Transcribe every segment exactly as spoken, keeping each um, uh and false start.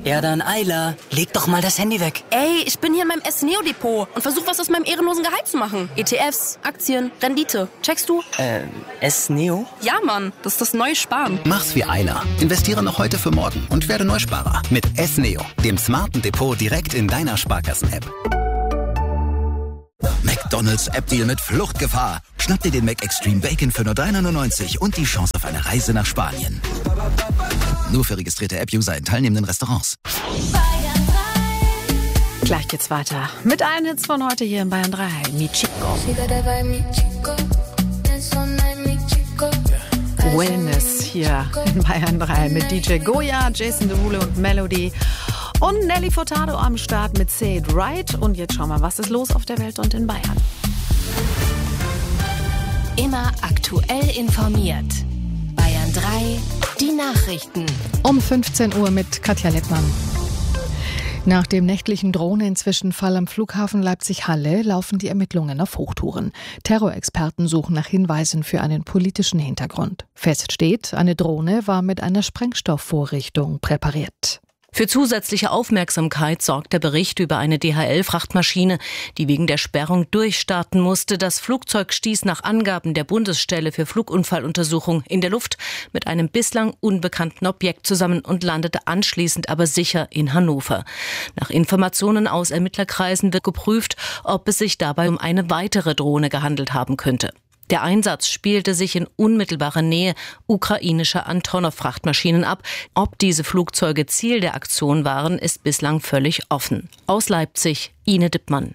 Ja dann, Ayla, leg doch mal das Handy weg. Ey, ich bin hier in meinem S-Neo-Depot und versuche was aus meinem ehrenlosen Gehalt zu machen. E T Fs, Aktien, Rendite. Checkst du? Äh, S-Neo? Ja, Mann, das ist das neue Sparen. Mach's wie Ayla. Investiere noch heute für morgen und werde Neusparer mit S-Neo, dem smarten Depot direkt in deiner Sparkassen-App. McDonald's App-Deal mit Fluchtgefahr. Schnapp dir den Mac Extreme Bacon für nur drei neunundneunzig und die Chance auf eine Reise nach Spanien. Nur für registrierte App-User in teilnehmenden Restaurants. Gleich geht's weiter mit allen Hits von heute hier in Bayern drei. Mi Chico. Wellness hier in Bayern drei mit D J Goya, Jason Derulo und Melody. Und Nelly Furtado am Start mit Say It Right. Und jetzt schauen wir, was ist los auf der Welt und in Bayern. Immer aktuell informiert. Bayern drei, die Nachrichten. Um fünfzehn Uhr mit Katja Lettmann. Nach dem nächtlichen Drohnenzwischenfall am Flughafen Leipzig-Halle laufen die Ermittlungen auf Hochtouren. Terrorexperten suchen nach Hinweisen für einen politischen Hintergrund. Fest steht, eine Drohne war mit einer Sprengstoffvorrichtung präpariert. Für zusätzliche Aufmerksamkeit sorgt der Bericht über eine D H L-Frachtmaschine, die wegen der Sperrung durchstarten musste. Das Flugzeug stieß nach Angaben der Bundesstelle für Flugunfalluntersuchung in der Luft mit einem bislang unbekannten Objekt zusammen und landete anschließend aber sicher in Hannover. Nach Informationen aus Ermittlerkreisen wird geprüft, ob es sich dabei um eine weitere Drohne gehandelt haben könnte. Der Einsatz spielte sich in unmittelbarer Nähe ukrainischer Antonov-Frachtmaschinen ab. Ob diese Flugzeuge Ziel der Aktion waren, ist bislang völlig offen. Aus Leipzig, Ine Dippmann.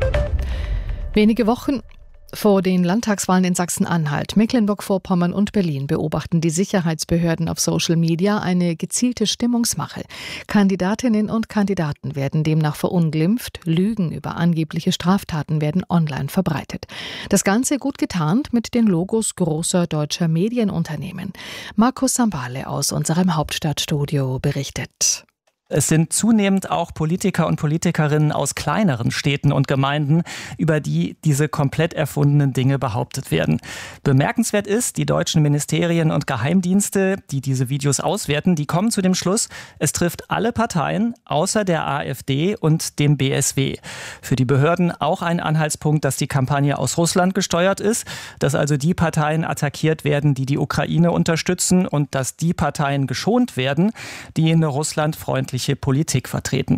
Wenige Wochen vor den Landtagswahlen in Sachsen-Anhalt, Mecklenburg-Vorpommern und Berlin beobachten die Sicherheitsbehörden auf Social Media eine gezielte Stimmungsmache. Kandidatinnen und Kandidaten werden demnach verunglimpft, Lügen über angebliche Straftaten werden online verbreitet. Das Ganze gut getarnt mit den Logos großer deutscher Medienunternehmen. Markus Sambale aus unserem Hauptstadtstudio berichtet. Es sind zunehmend auch Politiker und Politikerinnen aus kleineren Städten und Gemeinden, über die diese komplett erfundenen Dinge behauptet werden. Bemerkenswert ist, die deutschen Ministerien und Geheimdienste, die diese Videos auswerten, die kommen zu dem Schluss, es trifft alle Parteien außer der AfD und dem B S W. Für die Behörden auch ein Anhaltspunkt, dass die Kampagne aus Russland gesteuert ist, dass also die Parteien attackiert werden, die die Ukraine unterstützen und dass die Parteien geschont werden, die eine russlandfreundliche Politik vertreten.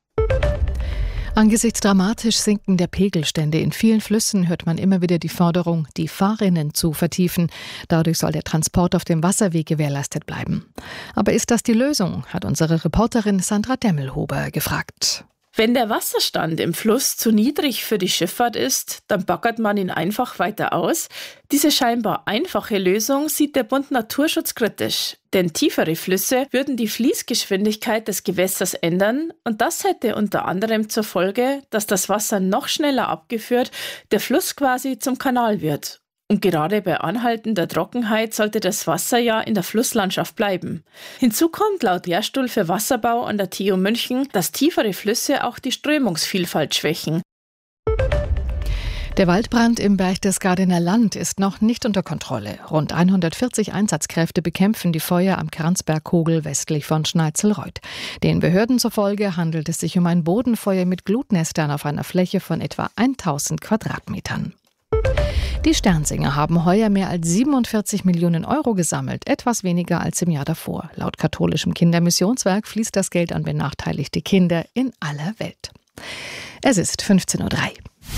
Angesichts dramatisch sinkender Pegelstände in vielen Flüssen hört man immer wieder die Forderung, die Fahrrinnen zu vertiefen. Dadurch soll der Transport auf dem Wasserweg gewährleistet bleiben. Aber ist das die Lösung, hat unsere Reporterin Sandra Demmelhuber gefragt. Wenn der Wasserstand im Fluss zu niedrig für die Schifffahrt ist, dann baggert man ihn einfach weiter aus. Diese scheinbar einfache Lösung sieht der Bund Naturschutz kritisch. Denn tiefere Flüsse würden die Fließgeschwindigkeit des Gewässers ändern und das hätte unter anderem zur Folge, dass das Wasser noch schneller abgeführt, der Fluss quasi zum Kanal wird. Und gerade bei anhaltender Trockenheit sollte das Wasser ja in der Flusslandschaft bleiben. Hinzu kommt laut Lehrstuhl für Wasserbau an der T U München, dass tiefere Flüsse auch die Strömungsvielfalt schwächen. Der Waldbrand im Berchtesgadener Land ist noch nicht unter Kontrolle. Rund hundertvierzig Einsatzkräfte bekämpfen die Feuer am Kranzbergkogel westlich von Schneizelreuth. Den Behörden zufolge handelt es sich um ein Bodenfeuer mit Glutnestern auf einer Fläche von etwa tausend Quadratmetern. Die Sternsinger haben heuer mehr als siebenundvierzig Millionen Euro gesammelt, etwas weniger als im Jahr davor. Laut katholischem Kindermissionswerk fließt das Geld an benachteiligte Kinder in aller Welt. Es ist fünfzehn Uhr drei.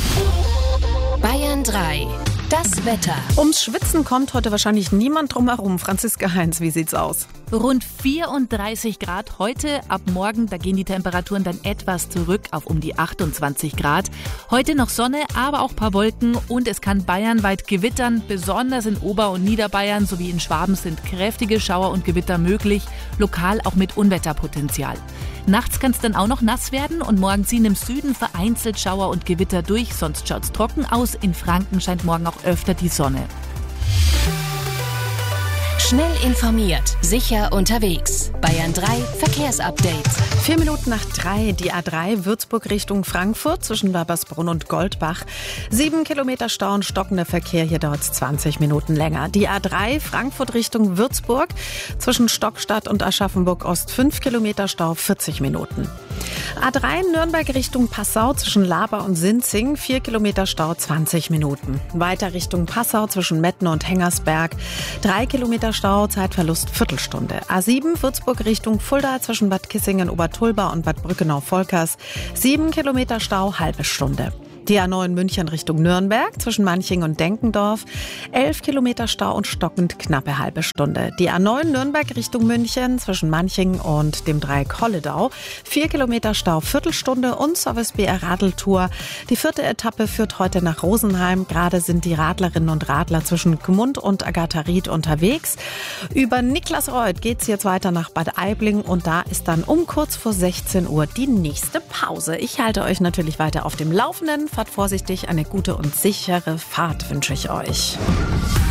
Bayern drei. Das Wetter. Ums Schwitzen kommt heute wahrscheinlich niemand drum herum. Franziska Heinz, wie sieht's aus? Rund vierunddreißig Grad heute. Ab morgen, da gehen die Temperaturen dann etwas zurück auf um die achtundzwanzig Grad. Heute noch Sonne, aber auch ein paar Wolken und es kann bayernweit gewittern. Besonders in Ober- und Niederbayern sowie in Schwaben sind kräftige Schauer und Gewitter möglich, lokal auch mit Unwetterpotenzial. Nachts kann es dann auch noch nass werden und morgen ziehen im Süden vereinzelt Schauer und Gewitter durch, sonst schaut es trocken aus. In Franken scheint morgen auch öfter die Sonne. Schnell informiert, sicher unterwegs. Bayern drei Verkehrsupdate. Vier Minuten nach drei, die A drei Würzburg Richtung Frankfurt zwischen Wabersbrunn und Goldbach. Sieben Kilometer Stau und stockender Verkehr, hier dauert es zwanzig Minuten länger. Die A drei Frankfurt Richtung Würzburg zwischen Stockstadt und Aschaffenburg Ost. Fünf Kilometer Stau, vierzig Minuten. A drei Nürnberg Richtung Passau zwischen Laber und Sinzing. Vier Kilometer Stau, zwanzig Minuten. Weiter Richtung Passau zwischen Metten und Hengersberg. Drei Kilometer Stau, Zeitverlust Viertelstunde. A sieben Würzburg Richtung Fulda zwischen Bad Kissingen, Obertulba und Bad Brückenau-Volkers. Sieben Kilometer Stau, halbe Stunde. Die A neun München Richtung Nürnberg zwischen Manching und Denkendorf. Elf Kilometer Stau und stockend knappe halbe Stunde. Die A neun Nürnberg Richtung München zwischen Manching und dem Dreieck Holledau. Vier Kilometer Stau, Viertelstunde und Service B R Radeltour. Die vierte Etappe führt heute nach Rosenheim. Gerade sind die Radlerinnen und Radler zwischen Gmund und Agatha-Ried unterwegs. Über Niklasreuth geht's jetzt weiter nach Bad Aibling und da ist dann um kurz vor sechzehn Uhr die nächste Pause. Ich halte euch natürlich weiter auf dem Laufenden. Fahrt vorsichtig, eine gute und sichere Fahrt wünsche ich euch.